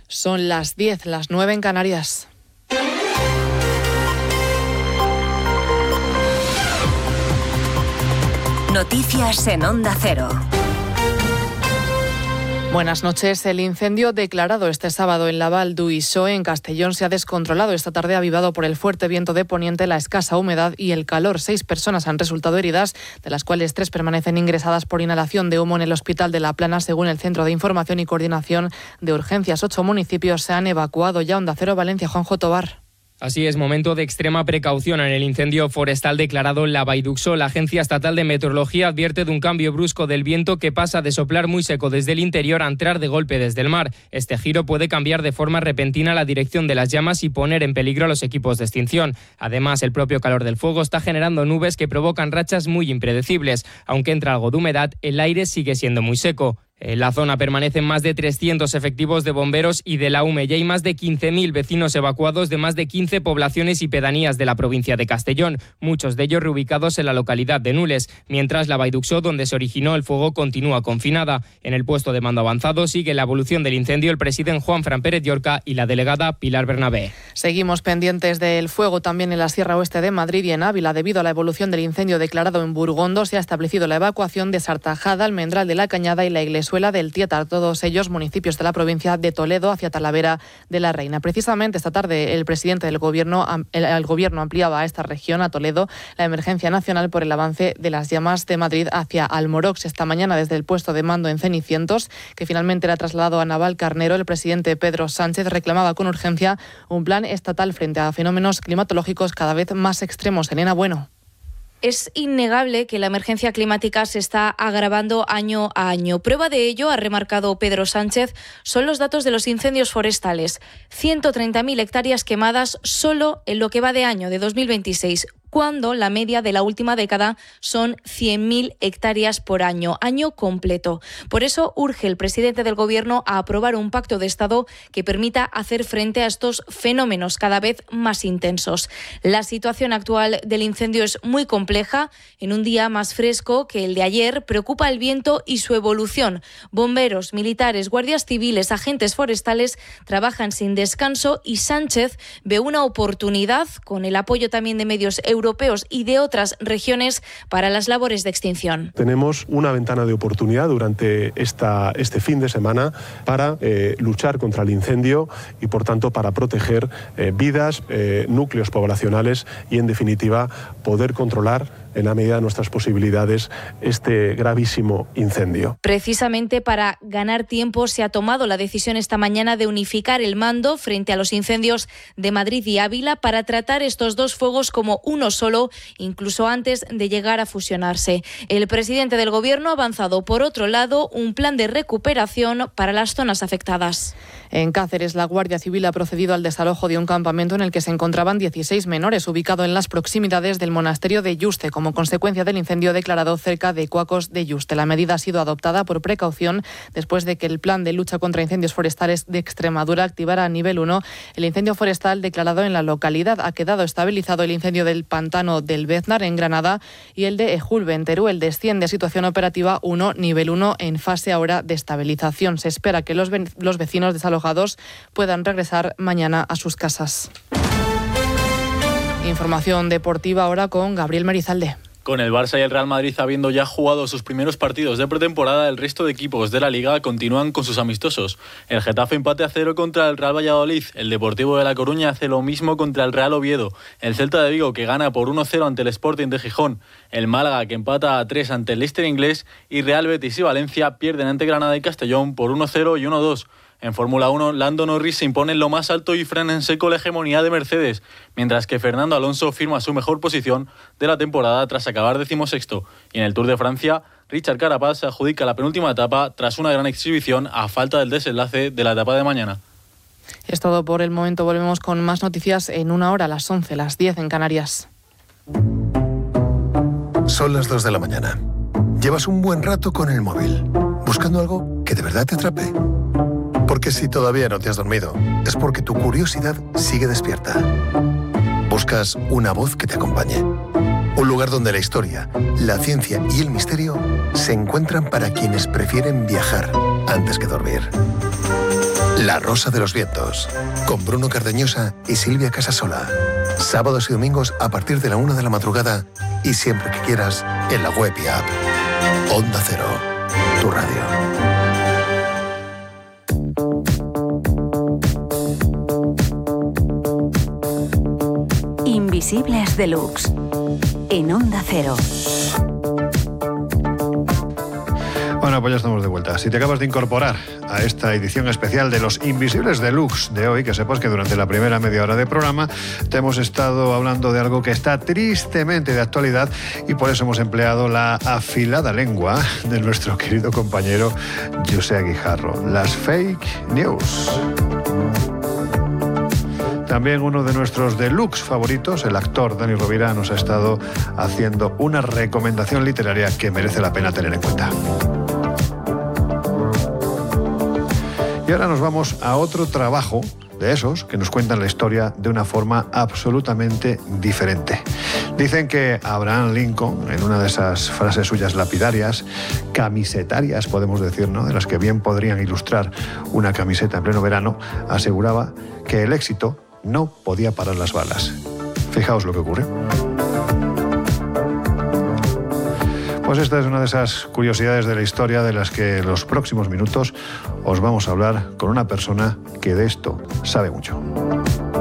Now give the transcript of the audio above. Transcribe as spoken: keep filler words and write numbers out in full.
Son las diez, las nueve en Canarias. Noticias en Onda Cero. Buenas noches. El incendio declarado este sábado en la Val d'Uixó, en Castellón, se ha descontrolado esta tarde, avivado por el fuerte viento de poniente, la escasa humedad y el calor. Seis personas han resultado heridas, de las cuales tres permanecen ingresadas por inhalación de humo en el Hospital de La Plana, según el Centro de Información y Coordinación de Urgencias. Ocho municipios se han evacuado ya. Onda Cero, Valencia, Juanjo Tobar. Así es, momento de extrema precaución en el incendio forestal declarado en la Val d'Uixó. La Agencia Estatal de Meteorología advierte de un cambio brusco del viento que pasa de soplar muy seco desde el interior a entrar de golpe desde el mar. Este giro puede cambiar de forma repentina la dirección de las llamas y poner en peligro a los equipos de extinción. Además, el propio calor del fuego está generando nubes que provocan rachas muy impredecibles. Aunque entra algo de humedad, el aire sigue siendo muy seco. En la zona permanecen más de trescientos efectivos de bomberos y de la U M E. Ya hay más de quince mil vecinos evacuados de más de quince poblaciones y pedanías de la provincia de Castellón, muchos de ellos reubicados en la localidad de Nules, mientras la Val d'Uixó, donde se originó el fuego, continúa confinada. En el puesto de mando avanzado sigue la evolución del incendio el presidente Juanfran Pérez Llorca y la delegada Pilar Bernabé. Seguimos pendientes del fuego también en la Sierra Oeste de Madrid y en Ávila. Debido a la evolución del incendio declarado en Burgondo, se ha establecido la evacuación de Sartajada, Almendral de la Cañada y la Iglesia del Tietar, todos ellos municipios de la provincia de Toledo, hacia Talavera de la Reina. Precisamente esta tarde el presidente del gobierno, el, el gobierno ampliaba a esta región, a Toledo, la emergencia nacional por el avance de las llamas de Madrid hacia Almorox. Esta mañana, desde el puesto de mando en Cenicientos, que finalmente era trasladado a Navalcarnero, el presidente Pedro Sánchez reclamaba con urgencia un plan estatal frente a fenómenos climatológicos cada vez más extremos. Elena Bueno. Es innegable que la emergencia climática se está agravando año a año. Prueba de ello, ha remarcado Pedro Sánchez, son los datos de los incendios forestales. ciento treinta mil hectáreas quemadas solo en lo que va de año, de dos mil veintiséis, cuando la media de la última década son cien mil hectáreas por año, año completo. Por eso urge el presidente del Gobierno a aprobar un pacto de Estado que permita hacer frente a estos fenómenos cada vez más intensos. La situación actual del incendio es muy compleja. En un día más fresco que el de ayer, preocupa el viento y su evolución. Bomberos, militares, guardias civiles, agentes forestales trabajan sin descanso y Sánchez ve una oportunidad, con el apoyo también de medios europeos, europeos y de otras regiones, para las labores de extinción. Tenemos una ventana de oportunidad durante esta, este fin de semana para eh, luchar contra el incendio y, por tanto, para proteger eh, vidas, eh, núcleos poblacionales y, en definitiva, poder controlar en la medida de nuestras posibilidades este gravísimo incendio. Precisamente para ganar tiempo se ha tomado la decisión esta mañana de unificar el mando frente a los incendios de Madrid y Ávila para tratar estos dos fuegos como uno solo, incluso antes de llegar a fusionarse. El presidente del Gobierno ha avanzado, por otro lado, un plan de recuperación para las zonas afectadas. En Cáceres, la Guardia Civil ha procedido al desalojo de un campamento en el que se encontraban dieciséis menores, ubicado en las proximidades del monasterio de Yuste, como consecuencia del incendio declarado cerca de Cuacos de Yuste. La medida ha sido adoptada por precaución después de que el plan de lucha contra incendios forestales de Extremadura activara a nivel uno el incendio forestal declarado en la localidad. Ha quedado estabilizado el incendio del pantano del Beznar en Granada y el de Ejulbe en Teruel. Desciende a situación operativa uno, nivel uno, en fase ahora de estabilización. Se espera que los, los vecinos desalojados puedan regresar mañana a sus casas. Información deportiva ahora con Gabriel Merizalde. Con el Barça y el Real Madrid habiendo ya jugado sus primeros partidos de pretemporada, el resto de equipos de la Liga continúan con sus amistosos. El Getafe empate a cero contra el Real Valladolid, el Deportivo de La Coruña hace lo mismo contra el Real Oviedo, el Celta de Vigo que gana por uno cero ante el Sporting de Gijón, el Málaga que empata a tres ante el Leicester inglés y Real Betis y Valencia pierden ante Granada y Castellón por uno cero y uno dos. En Fórmula uno, Lando Norris se impone en lo más alto y frena en seco la hegemonía de Mercedes, mientras que Fernando Alonso firma su mejor posición de la temporada tras acabar decimosexto. Y en el Tour de Francia, Richard Carapaz se adjudica la penúltima etapa tras una gran exhibición a falta del desenlace de la etapa de mañana. Es todo por el momento. Volvemos con más noticias en una hora, a las once, las diez en Canarias. Son las dos de la mañana. Llevas un buen rato con el móvil, buscando algo que de verdad te atrape. Porque si todavía no te has dormido, es porque tu curiosidad sigue despierta. Buscas una voz que te acompañe. Un lugar donde la historia, la ciencia y el misterio se encuentran para quienes prefieren viajar antes que dormir. La Rosa de los Vientos, con Bruno Cardeñosa y Silvia Casasola. Sábados y domingos a partir de la una de la madrugada y siempre que quieras en la web y app. Onda Cero, tu radio. Invisibles Deluxe, en Onda Cero. Bueno, pues ya estamos de vuelta. Si te acabas de incorporar a esta edición especial de los Invisibles Deluxe de hoy, que sepas que durante la primera media hora de programa te hemos estado hablando de algo que está tristemente de actualidad y por eso hemos empleado la afilada lengua de nuestro querido compañero José Guijarro, las fake news. También uno de nuestros deluxe favoritos, el actor Dani Rovira, nos ha estado haciendo una recomendación literaria que merece la pena tener en cuenta. Y ahora nos vamos a otro trabajo de esos que nos cuentan la historia de una forma absolutamente diferente. Dicen que Abraham Lincoln, en una de esas frases suyas lapidarias, camisetarias podemos decir, ¿no?, de las que bien podrían ilustrar una camiseta en pleno verano, aseguraba que el éxito no podía parar las balas. Fijaos lo que ocurre. Pues esta es una de esas curiosidades de la historia de las que en los próximos minutos os vamos a hablar con una persona que de esto sabe mucho.